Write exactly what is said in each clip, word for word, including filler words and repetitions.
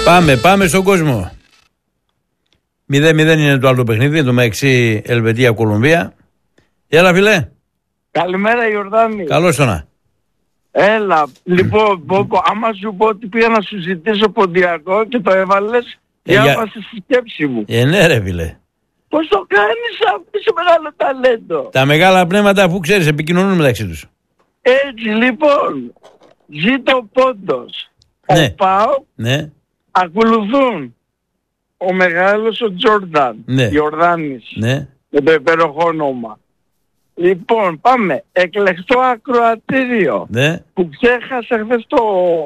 Πάμε, πάμε στον κόσμο. μηδέν μηδέν είναι το άλλο παιχνίδι, το μεταξύ Ελβετία-Κολομβία. Έλα, φιλέ. Καλημέρα, Ιορδάνη. Καλώς το να. Έλα, λοιπόν, Μπόκο, άμα σου πω ότι πήγα να σου ζητήσω ποντιακό και το έβαλες, Ε, διάβασες για... τη σκέψη μου. Ε, ναι ρε φίλε. Πώς το κάνεις αυτό, είσαι μεγάλο ταλέντο. Τα μεγάλα πνεύματα που ξέρεις επικοινωνούν μεταξύ τους. Έτσι, λοιπόν, ζήτω πόντος. Ναι. Ο ΠΑΟ Ναι. ακολουθούν ο μεγάλος ο Τζόρνταν, Ναι. Ιορδάνης, Ναι. με το υπέροχο όνομα. Λοιπόν, πάμε. Εκλεκτό ακροατήριο. Ναι. Που ξέχασα χθες το,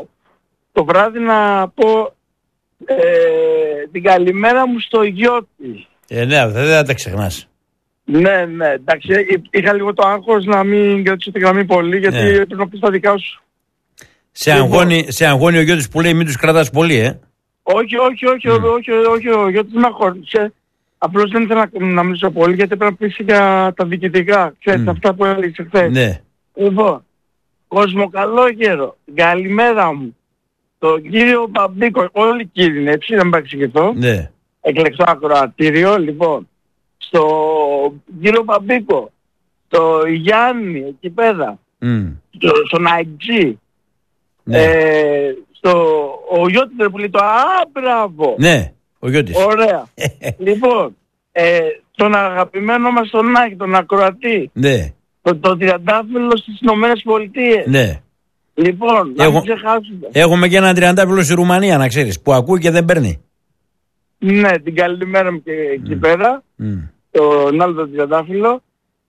το βράδυ να πω ε, την καλημέρα μου στο Γιώτη. Ε, ναι, δεν θα τα ξεχνάς. Ναι, ναι, εντάξει, εί- είχα λίγο το άγχος να μην κρατήσω τη γραμμή πολύ, γιατί Ναι. πρέπει να πεις τα δικά σου. Σε Λοιπόν. αγώνει, σε αγώνει ο Γιώτης που λέει μην τους κρατάς πολύ, ε. Όχι, όχι, όχι, Mm. όχι, όχι, όχι, όχι, γιατί δεν αχώρησε. Απλώς δεν ήθελα να, να μιλήσω πολύ, γιατί πρέπει να πεις για τα διοικητικά, ξέρεις, Mm. αυτά που έλεγες χθες. Ναι. Λοιπόν, κόσμο καλό καιρό, καλημέρα μου. Τον κύριο Μπαμπίκο, όλοι οι κύριοι είναι έτσι, δεν με παρεξηγηθώ. Ναι. Εκλεκτό ακροατήριο, λοιπόν, στο κύριο Μπαμπίκο, το Γιάννη εκεί πέρα, Mm. στο, στον Αιτζή, Ναι. ε, στο, ο Γιώτη που λέει το «Α, μπράβο». Ναι. Ο Γιώτης. Ωραία. Λοιπόν, ε, τον αγαπημένο μας τον Άκη, τον ακροατή, Ναι. τον, τον τριαντάφυλλο στις Ηνωμένες Πολιτείες. Ναι. Λοιπόν, να Έχω- μην ξεχάσουμε. Έχουμε και έναν τριαντάφυλλο στη Ρουμανία, να ξέρεις, που ακούει και δεν παίρνει. Ναι, την καλημέρα μου και εκεί πέρα, Mm. τον άλλο τον τριαντάφυλλο.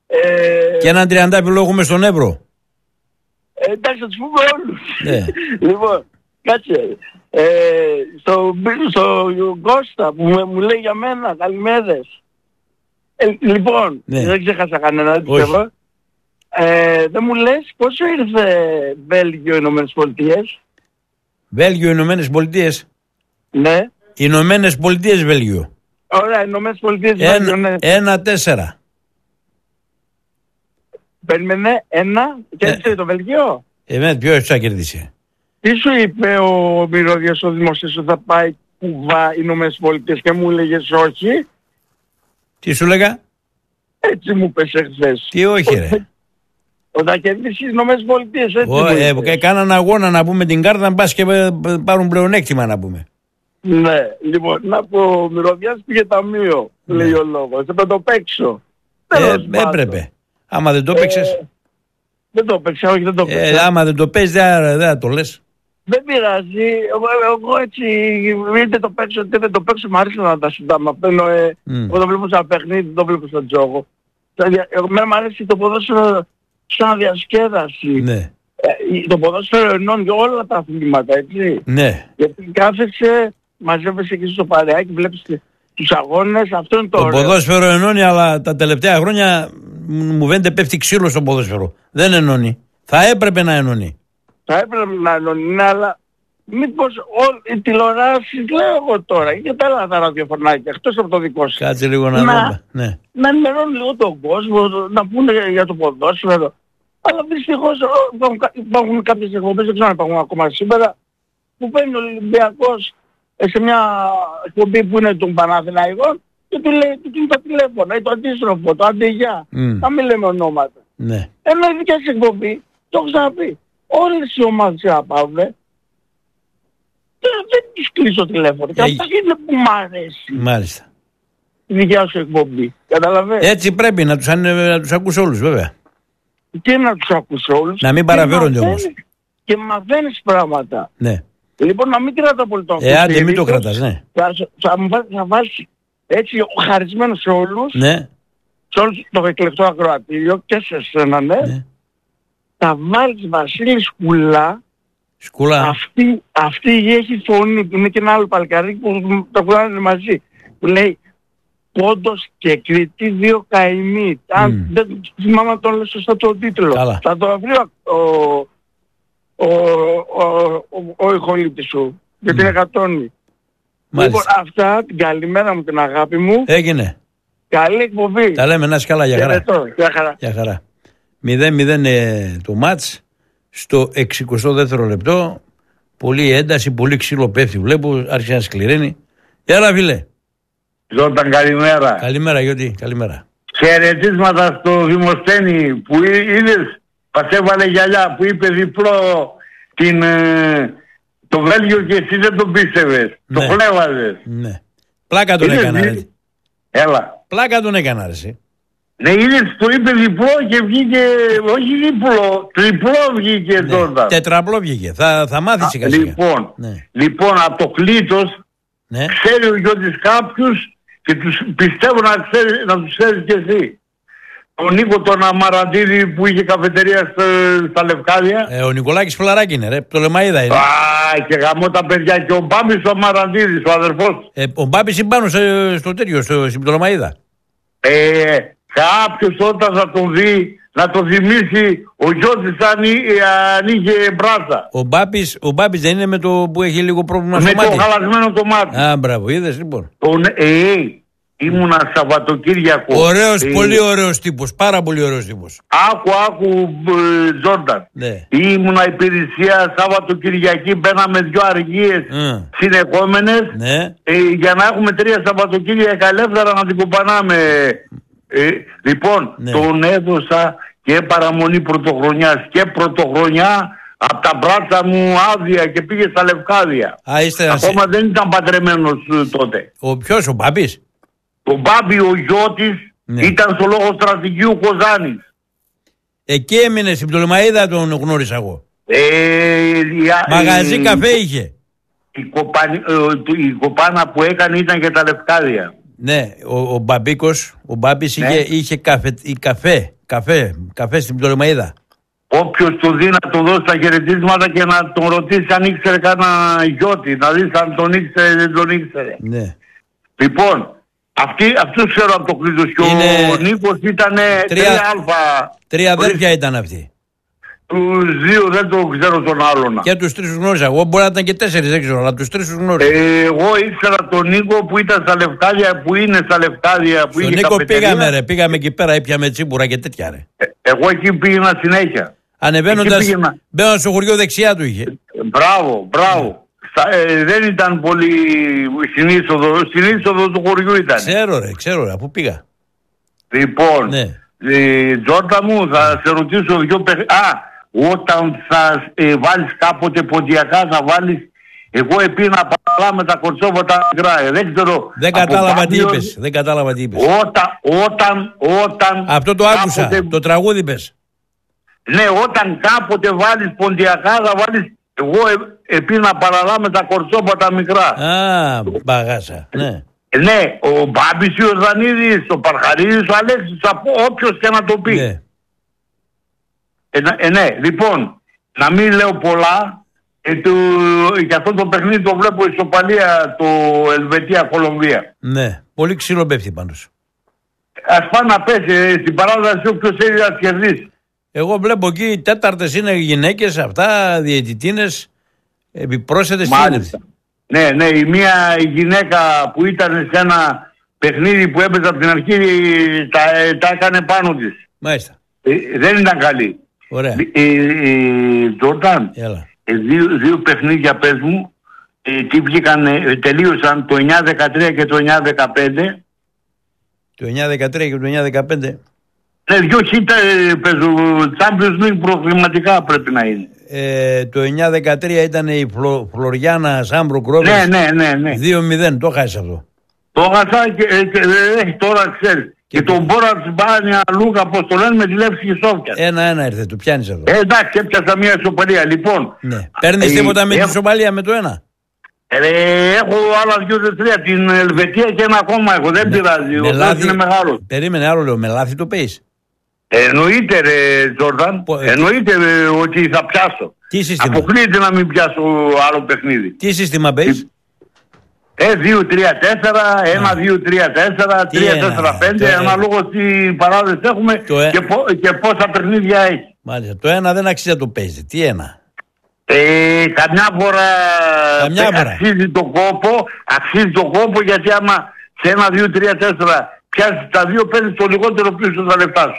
Ε, Και έναν τριαντάφυλλο έχουμε στον Εύρο. Ε, εντάξει, θα τους πούμε όλους. Ναι. Λοιπόν, κάτσε. Ε, στο, στο Κώστα που με- μου λέει για μένα, καλημέρες. Ε, λοιπόν, Ναι. δεν ξέχασα κανένα, δεν Όχι. πιστεύω. Ε, δεν μου λες πόσο ήρθε Βέλγιο, Ηνωμένες Πολιτείες. Βέλγιο, Ηνωμένες Πολιτείες. Ναι. Ηνωμένες Πολιτείες, Βέλγιο. Ωραία, Ηνωμένες Πολιτείες, Βέλγιο, ναι. Ένα, ένα τέσσερα. Περίμενε, ένα, και Ναι. έτσι το Βέλγιο. Εμένα ποιος θα κερδίσει. Τι σου είπε ο Μυρωδιάς ο δημοσίος ότι θα πάει Κουβά, Ηνωμένες Πολιτείες και μου έλεγες όχι. Τι σου λέγα. Έτσι μου πες εχθές. Τι όχι ρε. Ότι θα κερδίσει οι Ηνωμένες Πολιτείες, έτσι Ο, μου ε, είπες. ε, κάναν αγώνα να πούμε την κάρτα να πας και ε, ε, πάρουν πλεονέκτημα να πούμε. Ναι, λοιπόν, να πω, ο Μυρωδιάς πήγε ταμείο, λέει ο λόγος. Έπρεπε να το παίξω. Ε, Τέλος πάντων. έπρεπε. Άμα δεν το παίξες. Ε, Δεν το παίξα, όχι, δεν το Ε, παίξα. άμα δεν το παίζεις δεν δεν θα το λες. Δεν πειράζει. Εγώ, εγώ έτσι, είτε το παίξω είτε δεν το παίξω, μου αρέσει να τα συντάμα. Παίρνω, ε, Μμ. εγώ το βλέπω σαν παιχνίδι, δεν το βλέπω σαν τζόγο. Στα δια- Εγώ μένα μου αρέσει το ποδόσφαιρο σαν διασκέδαση. Ναι. Ε, το ποδόσφαιρο ενώνει όλα τα αθλήματα, έτσι. Ναι. Γιατί κάθεσαι, μαζεύεσαι εκεί στο παρεάκι, βλέπεις τε- τους αγώνες, αυτό είναι το, Το ωραίο. ποδόσφαιρο ενώνει, αλλά τα τελευταία χρόνια μ, μου φαίνεται πέφτει ξύλο στο ποδόσφαιρο. Δεν ενώνει. Θα έπρεπε να ενώνει. Θα έπρεπε να ενώνει, ναι, αλλά μήπως όλη η τηλεοράση, λέω εγώ τώρα, και τα άλλα τα ραδιοφωνάκια, εκτός από το δικό σας. Κάτσε λίγο να Να. δούμε. Ναι. Να ενημερώνουν λίγο τον κόσμο, να πούνε για το ποδόσφαιρο. Αλλά δυστυχώς ο, υπάρχουν, κα- υπάρχουν κάποιες εκπομπές, δεν ξέρω αν υπάρχουν ακόμα σήμερα, που παίρνει ο Ολυμπιακός ε, σε μια εκπομπή που είναι των Παναθηναϊκών και του λέει, του δίνει τα τηλέφωνα ή το αντίστροφο, το αντιγιά. Μμ. Να μην λέμε ονόματα. Ναι. Ενώ η δικιά σας εκπομπή, το έχω ξαναπεί, όλες οι ομάδες της ΑΠΑΒ δεν, δεν τις κλείσω τηλέφωνο. Και Ε, αυτά είναι που μ' αρέσει Μάλιστα. η δικιά σου εκπομπή. Καταλαβαίνεις. Έτσι πρέπει να τους, ανε- να τους ακούς όλους βέβαια. Και να τους ακούσω όλους. Να μην και παραφέρονται μαθαίνεις- όμως. Και μαθαίνεις πράγματα. Ναι. Λοιπόν, να μην κρατά πολύ το Ε, άντε μην ακουστήρι, το κρατάς, ναι. Θα, θα, μου βά- θα βάζει έτσι ο χαρισμένος σε όλους, Ναι. σε όλους το εκλεκτό ακροατήριο και σε εσένα, ναι. Ναι. Θα βάλεις Βασίλη Σκουλά, Σκούλα. αυτή, αυτή έχει φωνή, είναι και ένα άλλο παλικάρι που το ακούγανε μαζί, που λέει Πόντος και Κρήτη δύο καημοί. Αν Μμ. δεν θυμάμαι αν τον λέω σωστά τον τίτλο. Καλά. Θα το βρει ο, ο, ο, ο, ο, ο ηχολήπτης σου. Γιατί είναι εκατόνι. Λοιπόν, Μάλιστα. αυτά, την καλημέρα μου, την αγάπη μου. Έγινε. Καλή εκπομπή. Τα λέμε να είσαι καλά, για χαρά. Χαιρετώ. Γεια χαρά. Για χαρά. μηδέν μηδέν ε, το μάτς στο εξηκοστό δεύτερο λεπτό. Πολύ ένταση, πολύ ξύλο πέφτει. Βλέπω, άρχισε να σκληραίνει. Έλα, φίλε. Ζώταν, καλημέρα. Καλημέρα, Γιώτη, καλημέρα. Χαιρετίσματα στο Δημοσθένη που είδες, μας έβαλε γυαλιά, που είπε διπλό την, ε, το Βέλγιο και εσύ δεν το πίστευες. Ναι. Το χλέβαζες. Ναι. Πλάκα τον έκανα. Δι... Έλα. Πλάκα τον έκανα, εσύ. Ναι, είδες, το είπε διπλό και βγήκε, όχι διπλό, τριπλό βγήκε ναι. Τώρα. Τετραπλό βγήκε. Θα, θα μάθεις σιγά σιγά. Λοιπόν, ναι. λοιπόν, από το κλήτος ναι. ξέρει ο Γιώτης κάποιους και τους πιστεύω να, ξέρει, να τους ξέρεις και εσύ. Ο Νίκο τον Αμαραντίδη που είχε καφετερία στα, στα Λευκάδια. Ε, ο Νικολάκης Φλαράκη είναι, ρε. Το Λεμαΐδα είναι. Α, και γαμώ τα παιδιά. Και ο Μπάμπης ο Αμαραντίδης, ο αδερφός. Ε, ο Μπάμπης είναι πάνω στο, στο τέτοιο, στο, στην Πτολεμαΐδα. Ε, κάποιος όταν θα τον δει, να το θυμίσει ο Γιώτης αν, αν είχε μπράτσα. Ο Μπάμπης, ο Μπάμπης δεν είναι με το που έχει λίγο πρόβλημα με στο μάτι. Με το χαλασμένο το μάτι. Α, μπράβο, είδες λοιπόν. Τον, ε, ήμουνα Σαββατοκύριακο. Ωραίος, ε, πολύ ωραίος τύπος, πάρα πολύ ωραίος τύπος. Άκου, άκου, Τζόρνταν. Ναι. Ήμουνα υπηρεσία Σαββατοκυριακή, μπαίναμε δυο αργίες mm. συνεχόμενες ναι. ε, για να έχουμε τρία Σαββατοκύριακα ελεύθερα να την κουπανάμε. Ε, λοιπόν, ναι. τον έδωσα και παραμονή πρωτοχρονιάς και πρωτοχρονιά από τα μπράτσα μου άδεια και πήγε στα Λευκάδια. Α, είστε ακόμα δεν ήταν παντρεμένος τότε. Ο ποιος, ο Μπάμπης? Ο Μπάμπη ο Γιώτης ναι. ήταν στο λόγο στρατηγίου Κοζάνης. Εκεί έμεινε, στην Πτολεμαΐδα τον γνώρισα εγώ. Ε, Μαγαζί ε, καφέ είχε. Η, κοπα, η κοπάνα που έκανε ήταν και τα Λευκάδια. Ναι, ο, ο Μπαμπίκος, ο Μπάμπης ναι. είχε, είχε καφέ, καφέ, καφέ, καφέ στην Πτολεμαΐδα. Όποιος του δει να του δώσει τα χαιρετίσματα και να τον ρωτήσει αν ήξερε κανένα Γιώτη, να δεις αν τον ήξερε δεν τον ήξερε. Ναι. Λοιπόν, Αυτοί, αυτούς ξέρω από το κλείδος και είναι... ο Νίκος ήταν τρία αλφα. Τρία αδέρφια ήταν αυτοί. Τους δύο δεν το ξέρω τον άλλον. Και τους τρεις τους γνώρισα. Εγώ μπορεί να ήταν και τέσσερις, δεν ξέρω, αλλά τους τρεις τους γνώρισα. Ε, εγώ ήξερα τον Νίκο που ήταν στα Λευκάδια, που είναι στα Λευκάδια. Που στον Νίκο πήγαμε ρε, πήγαμε εκεί πέρα, ήπιαμε τσίπουρα και τέτοια ρε. Ε, εγώ εκεί πήγαινα συνέχεια. Ανεβαίνοντας, μπαίνοντας στο χωριό δεξιά του είχε. Μπράβο, μπράβο. Ε, δεν ήταν πολύ συνήσοδο, συνήσοδο του χωριού ήταν. Ξέρω ρε, ξέρω ρε, αφού πήγα. Λοιπόν, ναι. ε, Τζόρτα μου, θα σε ρωτήσω δυο παιχνίδια. Α, όταν θα ε, βάλεις κάποτε ποντιακά, θα βάλεις. Εγώ επίνα παλά με τα κορτσόβα τα μικρά. Ε, δεν ξέρω. Δεν κατάλαβα τι είπες. Δεν κατάλαβα τι είπες. Όταν, όταν, όταν. Αυτό το άκουσα. Κάποτε, το τραγούδι πες. Ναι, όταν κάποτε βάλεις ποντιακά, θα βάλεις. Εγώ ε, επίνα παραλά με τα κορτσόπα τα μικρά. Α, μπαγάσα, ναι. Ναι, ο Μπάμπης, ο Ζανίδης, ο Παρχαρίδης, ο Αλέξης, όποιος και να το πει. Ναι. Ε, ε, ναι, λοιπόν, να μην λέω πολλά, ε, το, για αυτό το παιχνίδι το βλέπω ισοπαλία το Ελβετία-Κολομβία. Ναι, πολύ ξύλο πέφτει πάντως. Ας πάει να πέσει, ε, στην παράδοση όποιος θέλει να κερδίσει. Εγώ βλέπω εκεί οι τέταρτες είναι γυναίκες, αυτά, διαιτητίνες, επιπρόσθετες. Μάλιστα. Ναι, ναι, η μία γυναίκα που ήταν σε ένα παιχνίδι που έπαιζε από την αρχή τα, τα έκανε πάνω της. Μάλιστα. Ε, δεν ήταν καλή. Ωραία. Ε, ε, Τζόρνταν, ε, δύο, δύο παιχνίδια πες μου, ε, τι βγήκαν, ε, τελείωσαν το εννιά δεκατρία και το εννιά δεκαπέντε. Το εννιά δεκατρία και το εννιά δεκαπέντε. Ναι, δυο χίτα παίζουν, Champions League προβληματικά πρέπει να είναι. Ε, το εννιά δεκατρία ήταν η Φλο, Φλωριάννα Σάμπρο Κρόβερς. Ναι, ναι, ναι, ναι. δύο μηδέν, το χάσεις αυτό. Το χάσα και, και ε, τώρα ξέρεις. Και, και τον Μπόρατς Μπάνια Λούκα, πώς το λένε, με τη Λεύση και Σόφια. Ένα-ένα ήρθε, το πιάνεις εδώ. Ε, εντάξει, έπιασα μια ισοπαλία. Λοιπόν. Ναι. Παίρνεις ε, τίποτα ε, με ε, την ισοπαλία με το ένα. Ε, έχω άλλα δυο τρία, την Ελβετία και ένα ακόμα έχω. Δεν ναι. πειράζει, ο λάθη είναι μεγάλος. Περίμενε, άλλο λέω, με λάθη το παίεις. Εννοείται ρε Τζόρνταν, ε, εννοείται ε, ότι θα πιάσω. Τι σύστημα? Αποκλείεται να μην πιάσω άλλο παιχνίδι. Τι σύστημα παίεις? Ε, δύο τρία τέσσερα, ένα δύο τρία τέσσερα, τρία τέσσερα πέντε, αναλόγως τι παράδοση έχουμε και, ε... πο, και πόσα παιχνίδια έχει. Μάλιστα, το ένα δεν αξίζει να το παίζει. Τι ένα? Ε, καμιά φορά, καμιά φορά αξίζει το κόπο, αξίζει το κόπο γιατί άμα σε ένα δύο τρία τέσσερα πιάσεις τα δύο, παίρνεις το λιγότερο πίσω τα λεφτά σου.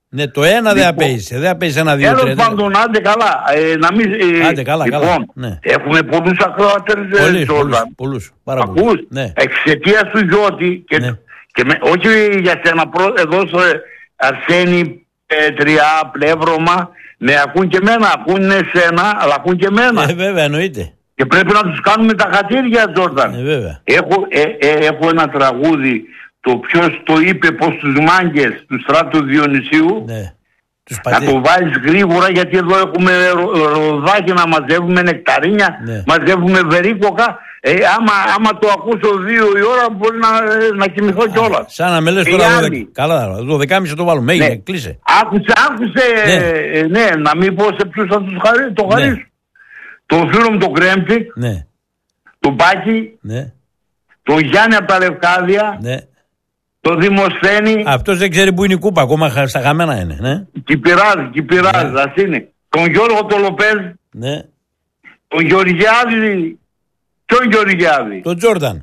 Ναι, το ένα δεν απέησε. Δεν απέησε ένα δύο. Τέλος πάντων, άντε καλά. Ε, να μην, ε, άντε καλά, λοιπόν, καλά. Ναι. Έχουμε πολλούς ακροατές. Πολλούς, πολλούς, πολλούς. Πάρα ακούς, πολλούς. Ναι. Εξαιτίας του Γιώτη και, ναι. και με, όχι για σένα, εδώ στο Αρσένη, Πέτρια, Πλεύρωμα, ναι, ακούν και εμένα, ακούν εσένα, αλλά ακούν και εμένα. Ε, βέβαια, εννοείται. Και πρέπει να τους κάνουμε τα χατήρια, Τζόρνταν. Ε, βέβαια. Έχω, ε, ε, έχω ένα τραγούδι, το ποιος το είπε πως τους μάγκες του Στράτου Διονυσίου, ναι. να το βάλεις γρήγορα, γιατί εδώ έχουμε ροδάκι να μαζεύουμε, νεκταρίνια, ναι. μαζεύουμε βερίκοκα. Ε, άμα, άμα το ακούσω δύο η ώρα μπορεί να, να κοιμηθώ κιόλας. Σαν να με λες τώρα δωδεκά. Καλά, δωδεκά και μισή το βάλουμε. Έγινε, ναι. Κλείσε. Άκουσε, άκουσε, ναι. Ε, ναι, να μην πω σε ποιους θα τους χαρί, το χαρίσω. Ναι. Τον φίλο μου τον Κρέμπτη, ναι. τον Πάκη, ναι. τον Γιάννη από τα Λευκάδια, ναι. τον Δημοσθένη. Αυτός δεν ξέρει που είναι η κούπα, ακόμα στα χαμένα είναι. Ναι. Κι πειράζει, κι πειράζει, ναι. Ας είναι. Τον Γιώργο τον Λοπέζ, ναι. τον Γεωργιάδη. Ποιον Γεωργιάδη? Τον Τζόρνταν.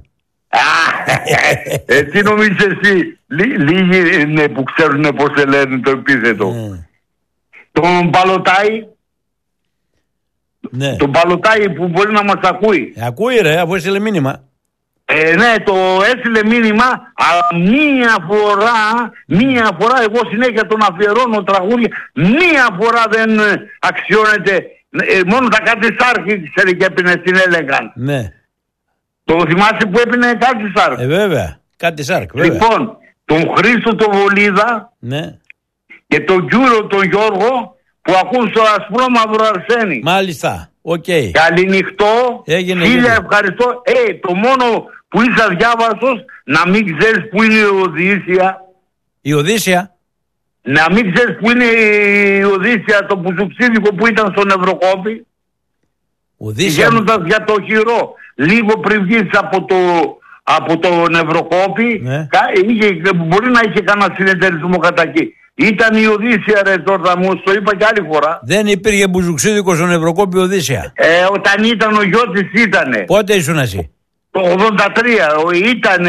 ε, τι νομίζεις εσύ? Λίγοι είναι που ξέρουν πώς σε λένε το επίθετο. Mm. Τον Παλωτάη. Ναι. Τον Παλωτάη που μπορεί να μας ακούει. Ε, ακούει ρε, αφού έστειλε μήνυμα. Ε, ναι, το έστειλε μήνυμα, αλλά μία φορά, μία φορά, εγώ συνέχεια τον αφιερώνω τραγούδια, μία φορά δεν αξιώνεται. Ε, μόνο τα κάτι Σάρχη ξέρει και έπινε στην έλεγαν. Ναι. Το θυμάσαι που έπινε κάτι Σάρκ? Ε, βέβαια. Κάτι Σάρκ, βέβαια. Λοιπόν, τον Χρήστο τον Βολίδα, ναι. Και τον Γιούρο τον Γιώργο που ακούν στο Ασπρόμαυρο Αρσένη. Μάλιστα. Οκ. Okay. Καληνυχτό. Έγινε. Χίλια ευχαριστώ. Ε, το μόνο που είσαι αδιάβαστος να μην ξέρεις που είναι η Οδύσσια. Η Οδύσσια. Να μην ξέρεις που είναι η Οδύσσια, το πουσουψίδικο που ήταν στον Ευρωκόπη. Οδύσσια. Πηγαίνοντας για το χειρό. Λίγο πριν βγεις από, το, από τον Ευρωκόπη, ναι. είχε, μπορεί να είχε κανένα συνεταιρισμό κατά εκεί. Ήταν η Οδύσσια ρε τώρα, μου το είπα και άλλη φορά. Δεν υπήρχε μπουζουξίδικο στον Ευρωκόπη Οδύσσια. Ε, όταν ήταν ο Γιώτης ήτανε. Πότε ήσουν εσύ? Το ογδόντα τρία ήτανε,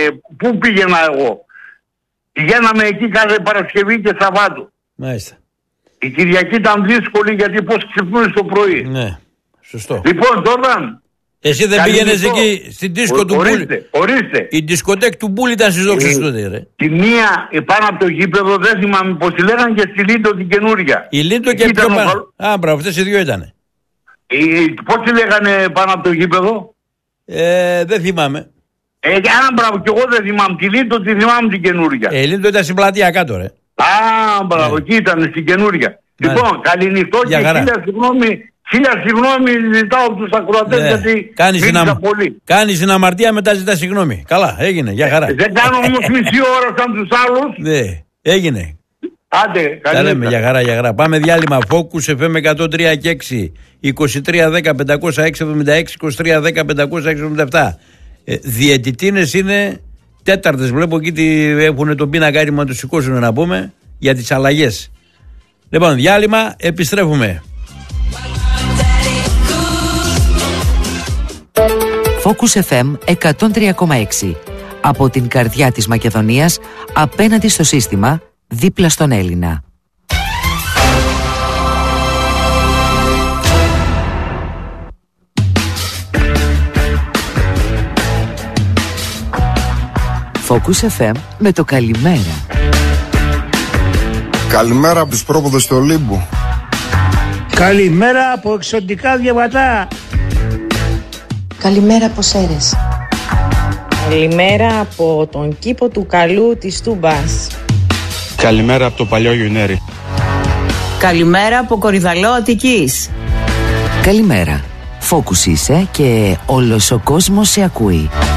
πού πήγαινα εγώ. Πηγαίναμε εκεί κάθε Παρασκευή και Σαββάτου. Μάλιστα. Η Κυριακή ήταν δύσκολη γιατί πώς ξυπνούσες το πρωί. Ναι, σωστό. Λοιπόν τώρα... Εσύ δεν πήγαινες εκεί στην δίσκο του Μπούλη? Ορίστε, ορίστε. Η δισκοτέκ του Μπούλη ήταν στις δόξες ε, τότε, ρε. Τη μία πάνω από το γήπεδο, δεν θυμάμαι πως τη λέγανε, και στη Λίντο την καινούρια. Η Λίντο και πιο πάνω. Ο... Α, μπράβο, αυτές οι δύο ήτανε. Ε, πώς τη λέγανε πάνω από το γήπεδο? Ε, δεν θυμάμαι. Ε, α, μπράβο, κι εγώ δεν θυμάμαι. Τη Λίντο τη θυμάμαι την καινούρια. Ε, η Λίντο ήταν στην πλατεία κάτω, ρε. Α, μπράβο, ναι. Εκεί ήταν στην καινούρια. Ναι. Λοιπόν, καληνυχτό και χίλια συγγνώμη. Χίλια συγγνώμη ζητάω από τους ακροατές, ναι. Γιατί μίλησα πολύ. Κάνεις την αμαρτία, μετά ζητά συγγνώμη. Καλά, έγινε, για χαρά. Ε, δεν κάνω όμως μισή ώρα σαν τους άλλους. Ναι, έγινε. Άντε, τα λέμε, για χαρά, για χαρά. Πάμε διάλειμμα. Focus εφ εμ εκατόν τρία και έξι, είκοσι τρία δέκα πεντακόσια έξι εβδομήντα έξι, είκοσι τρία δέκα πεντακόσια έξι εβδομήντα επτά. Ε, διαιτητίνες είναι τέταρτες. Βλέπω εκεί τι έχουν τον πίνακα έτοιμο να τους σηκώσουν, να πούμε, για τις αλλαγές. Λοιπόν, διάλειμμα, επιστρέφουμε. Focus εφ εμ εκατόν τρία κόμμα έξι. Από την καρδιά της Μακεδονίας, απέναντι στο σύστημα, δίπλα στον Έλληνα. Focus εφ εμ με το καλημέρα. Καλημέρα από τους πρόποδες του Ολύμπου. Καλημέρα από εξωτικά διαβατά. Καλημέρα από Σέρες. Καλημέρα από τον κήπο του Καλού της Τούμπας. Καλημέρα από το παλιό Γιουνέρι. Καλημέρα από Κορυδαλό Αττικής. Καλημέρα. Focus είσαι και όλος ο κόσμος σε ακούει.